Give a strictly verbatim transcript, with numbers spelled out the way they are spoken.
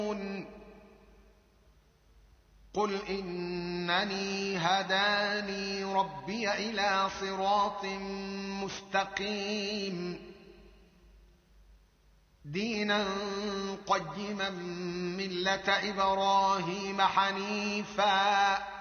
قل إنني هداني ربي إلى صراط مستقيم دينا قيما ملة إبراهيم حنيفا